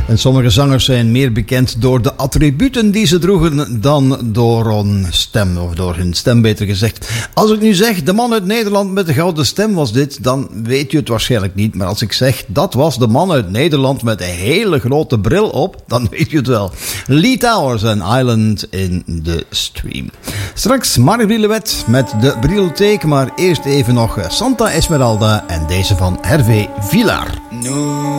En sommige zangers zijn meer bekend door de attributen die ze droegen dan door hun stem, of door hun stem beter gezegd. Als ik nu zeg, de man uit Nederland met de gouden stem was dit, dan weet je het waarschijnlijk niet. Maar als ik zeg, dat was de man uit Nederland met een hele grote bril op, dan weet je het wel. Lee Towers en Island in the Stream. Straks Marie Lewet met de Brielotheek, maar eerst even nog Santa Esmeralda en deze van Hervé Villar.